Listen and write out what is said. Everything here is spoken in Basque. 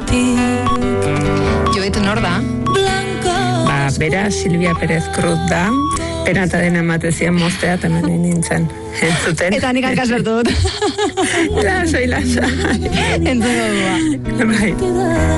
Joet nor da? Bera Silvia Pérez Cruz da, pena eta dena ematezian moztea eta menen nintzen. Entzuten. Eta nik hankasertu dut. Lasai. Entzun godua. Bai.